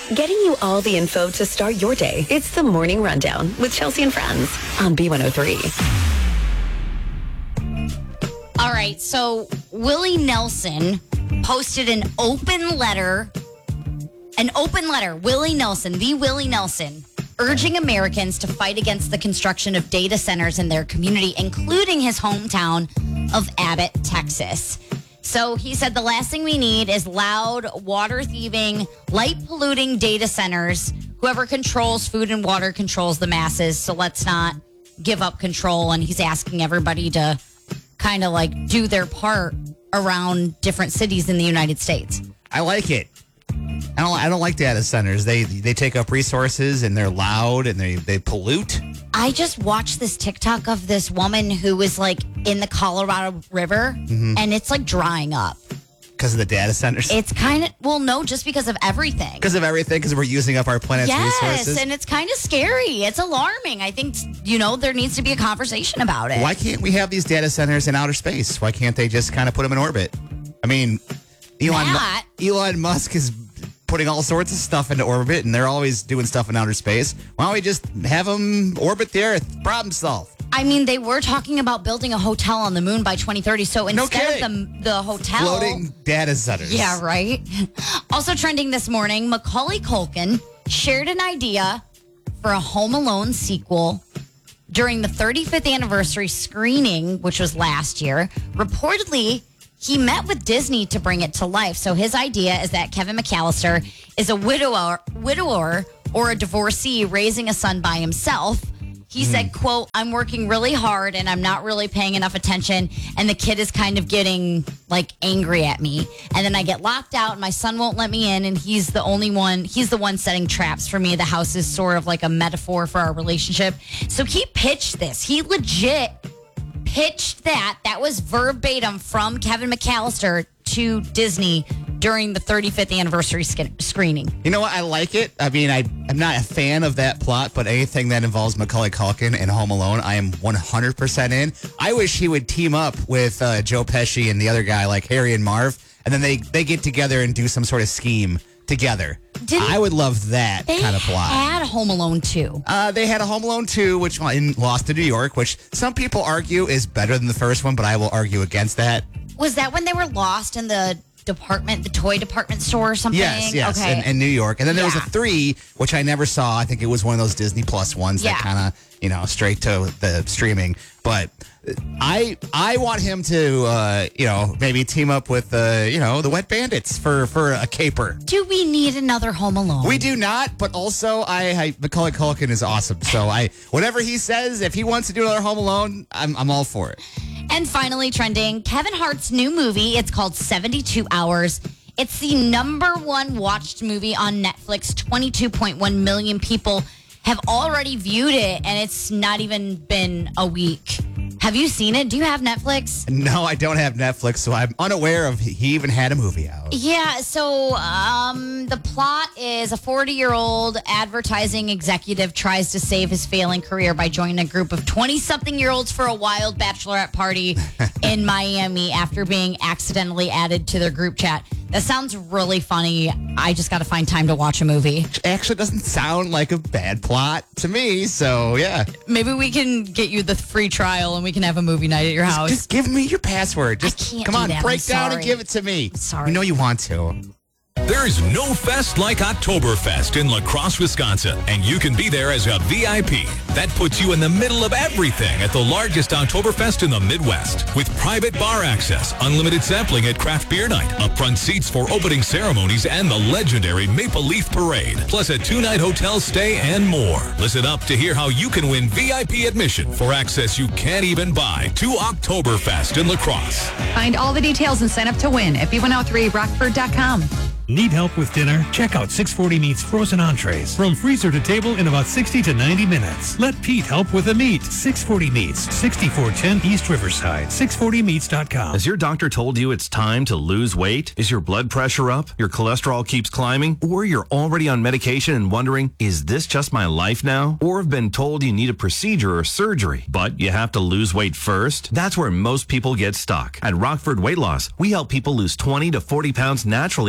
Getting you all the info to start your day. It's the Morning Rundown with Chelsea and Friends on B103. All right, so Willie Nelson posted an open letter. Willie Nelson, urging Americans to fight against the construction of data centers in their community, including his hometown of Abbott, Texas. So he said the last thing we need is loud, water-thieving, light-polluting data centers. Whoever controls food and water controls the masses, so let's not give up control. And he's asking everybody to kind of like do their part around different cities in the United States. I like it. I don't like data centers. They take up resources and they're loud and they pollute. I just watched this TikTok of this woman who was like in the Colorado River and it's like drying up. Because of the data centers? It's kind of, well, no, just because of everything. Because of everything? Because we're using up our planet's resources? Yes, and it's kind of scary. It's alarming. I think, there needs to be a conversation about it. Why can't we have these data centers in outer space? Why can't they just kind of put them in orbit? I mean, Elon Musk is putting all sorts of stuff into orbit, and they're always doing stuff in outer space. Why don't we just have them orbit the Earth? Problem solved. I mean, they were talking about building a hotel on the moon by 2030. So instead of the hotel... Floating data centers. Yeah, right? Also trending this morning, Macaulay Culkin shared an idea for a Home Alone sequel during the 35th anniversary screening, which was last year. Reportedly, he met with Disney to bring it to life. So his idea is that Kevin McAllister is a widower or a divorcee raising a son by himself. He said, quote, I'm working really hard and I'm not really paying enough attention. And the kid is kind of getting like angry at me. And then I get locked out and my son won't let me in. And he's the one setting traps for me. The house is sort of like a metaphor for our relationship. So he pitched this. He legit pitched that. That was verbatim from Kevin McAllister to Disney during the 35th anniversary screening. You know what? I like it. I mean, I'm not a fan of that plot, but anything that involves Macaulay Culkin and Home Alone, I am 100% in. I wish he would team up with Joe Pesci and the other guy, like Harry and Marv, and then they get together and do some sort of scheme together. I would love that kind of plot. They had Home Alone 2. They had a Home Alone 2, which in Lost in New York, which some people argue is better than the first one, but I will argue against that. Was that when they were lost in the toy department store or something? Yes, okay. in New York. And then there was a 3, which I never saw. I think it was one of those Disney Plus ones that kind of, straight to the streaming. But I want him to, maybe team up with, the Wet Bandits for a caper. Do we need another Home Alone? We do not, but also Macaulay Culkin is awesome. So whatever he says, if he wants to do another Home Alone, I'm all for it. And finally trending, Kevin Hart's new movie. It's called 72 Hours. It's the #1 watched movie on Netflix. 22.1 million people have already viewed it, and it's not even been a week. Have you seen it? Do you have Netflix? No, I don't have Netflix, so I'm unaware of he even had a movie out. Yeah, so the plot is a 40-year-old advertising executive tries to save his failing career by joining a group of 20-something-year-olds for a wild bachelorette party in Miami after being accidentally added to their group chat. That sounds really funny. I just got to find time to watch a movie. Actually, doesn't sound like a bad plot to me, so yeah. Maybe we can get you the free trial and we can have a movie night at your house. Just give me your password. Just I can't come do on, that. break down and give it to me. Sorry. You know you want to. There's no fest like Oktoberfest in La Crosse, Wisconsin, and you can be there as a VIP. That puts you in the middle of everything at the largest Oktoberfest in the Midwest. With private bar access, unlimited sampling at craft beer night, upfront seats for opening ceremonies, and the legendary Maple Leaf Parade, plus a 2-night hotel stay and more. Listen up to hear how you can win VIP admission for access you can't even buy to Oktoberfest in La Crosse. Find all the details and sign up to win at b103rockford.com. Need help with dinner? Check out 640 Meats frozen entrees. From freezer to table in about 60 to 90 minutes. Let Pete help with the meat. 640 Meats, 6410 East Riverside, 640meats.com. Has your doctor told you it's time to lose weight? Is your blood pressure up? Your cholesterol keeps climbing? Or you're already on medication and wondering, is this just my life now? Or have been told you need a procedure or surgery, but you have to lose weight first? That's where most people get stuck. At Rockford Weight Loss, we help people lose 20 to 40 pounds naturally in about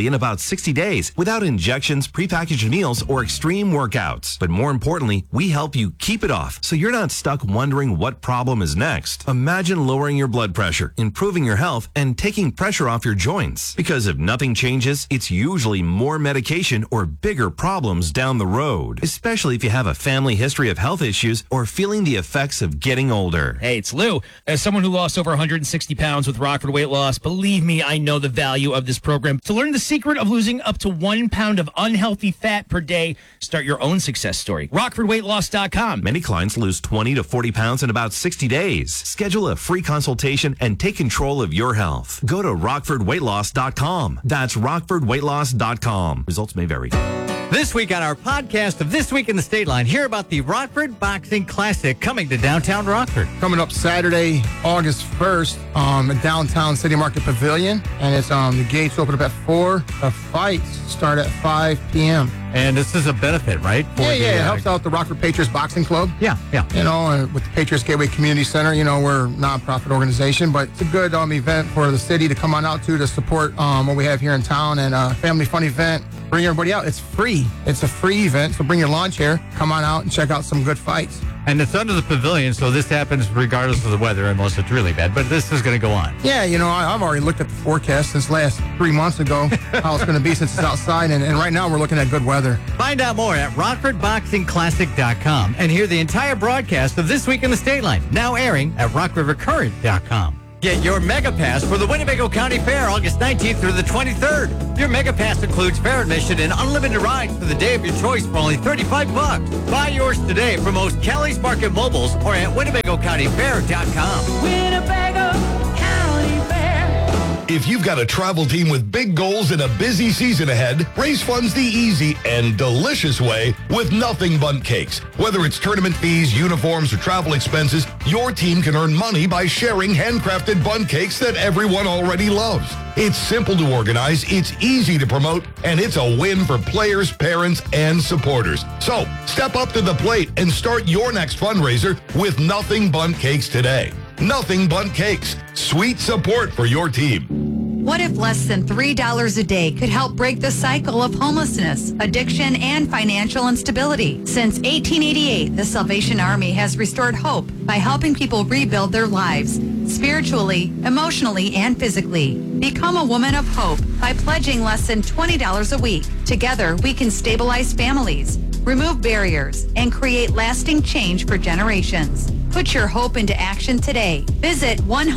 60 days without injections, prepackaged meals, or extreme workouts. But more importantly, we help you keep it off so you're not stuck wondering what problem is next. Imagine lowering your blood pressure, improving your health, and taking pressure off your joints. Because if nothing changes, it's usually more medication or bigger problems down the road, especially if you have a family history of health issues or feeling the effects of getting older. Hey, it's Lou. As someone who lost over 160 pounds with Rockford Weight Loss, believe me, I know the value of this program. To learn the secret of losing up to 1 pound of unhealthy fat per day, start your own success story. RockfordWeightLoss.com. Many clients lose 20 to 40 pounds in about 60 days. Schedule a free consultation and take control of your health. Go to RockfordWeightLoss.com. That's RockfordWeightLoss.com. Results may vary. This week on our podcast of This Week in the State Line, hear about the Rockford Boxing Classic coming to downtown Rockford. Coming up Saturday, August 1st, at downtown City Market Pavilion. And it's the gates open up at 4. The fights start at 5 p.m. And this is a benefit, right? Yeah, it helps out the Rockford Patriots Boxing Club. Yeah. You know, with the Patriots Gateway Community Center, you know, we're a nonprofit organization, but it's a good event for the city to come on out to support what we have here in town, and a family fun event. Bring everybody out. It's free. It's a free event, so bring your lawn chair. Come on out and check out some good fights. And it's under the pavilion, so this happens regardless of the weather, unless it's really bad. But this is going to go on. Yeah, you know, I've already looked at the forecast since last 3 months ago, how it's going to be since it's outside, and right now we're looking at good weather. Find out more at RockfordBoxingClassic.com and hear the entire broadcast of This Week in the State Line, now airing at RockRiverCurrent.com. Get your Mega Pass for the Winnebago County Fair August 19th through the 23rd. Your Mega Pass includes fair admission and unlimited rides for the day of your choice for only $35. Buy yours today from most Kelly's Market Mobiles or at WinnebagoCountyFair.com. Winnebago County Fair. If you've got a travel team with big goals and a busy season ahead, raise funds the easy and delicious way with Nothing Bundt Cakes. Whether it's tournament fees, uniforms, or travel expenses, your team can earn money by sharing handcrafted bundt cakes that everyone already loves. It's simple to organize, it's easy to promote, and it's a win for players, parents, and supporters. So, step up to the plate and start your next fundraiser with Nothing Bundt Cakes today. Nothing Bundt Cakes. Sweet support for your team. What if less than $3 a day could help break the cycle of homelessness, addiction, and financial instability? Since 1888, the Salvation Army has restored hope by helping people rebuild their lives, spiritually, emotionally, and physically. Become a woman of hope by pledging less than $20 a week. Together, we can stabilize families, remove barriers, and create lasting change for generations. Put your hope into action today. Visit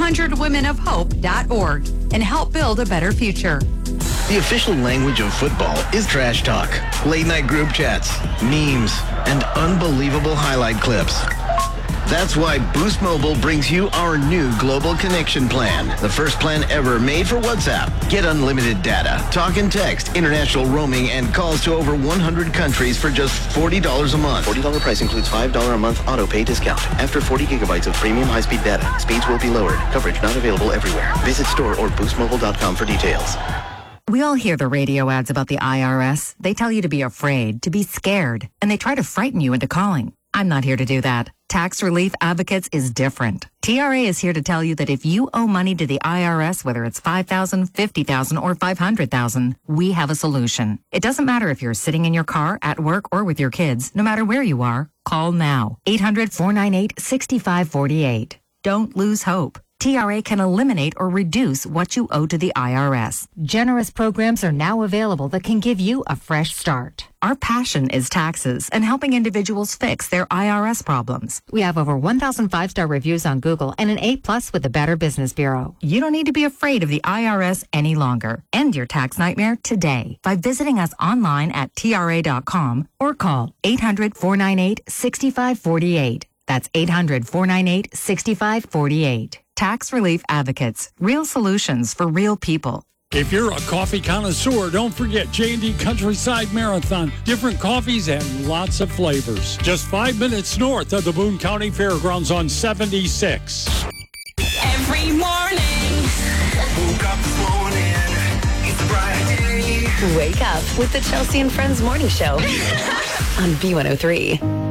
100womenofhope.org and help build a better future. The official language of football is trash talk, late night group chats, memes, and unbelievable highlight clips. That's why Boost Mobile brings you our new Global Connection Plan, the first plan ever made for WhatsApp. Get unlimited data, talk and text, international roaming, and calls to over 100 countries for just $40 a month. $40 price includes $5 a month auto pay discount. After 40 gigabytes of premium high-speed data, speeds will be lowered. Coverage not available everywhere. Visit store or boostmobile.com for details. We all hear the radio ads about the IRS. They tell you to be afraid, to be scared, and they try to frighten you into calling. I'm not here to do that. Tax Relief Advocates is different. TRA is here to tell you that if you owe money to the IRS, whether it's $5,000, $50,000, or $500,000, we have a solution. It doesn't matter if you're sitting in your car, at work, or with your kids. No matter where you are, call now. 800-498-6548. Don't lose hope. TRA can eliminate or reduce what you owe to the IRS. Generous programs are now available that can give you a fresh start. Our passion is taxes and helping individuals fix their IRS problems. We have over 1,000 5-star reviews on Google and an A+ with the Better Business Bureau. You don't need to be afraid of the IRS any longer. End your tax nightmare today by visiting us online at TRA.com or call 800-498-6548. That's 800-498-6548. Tax Relief Advocates. Real solutions for real people. If you're a coffee connoisseur, don't forget J&D Countryside Marathon. Different coffees and lots of flavors. Just 5 minutes north of the Boone County Fairgrounds on 76. Every morning. Woke up this morning. It's a bright day. Wake up with the Chelsea and Friends Morning Show on B103.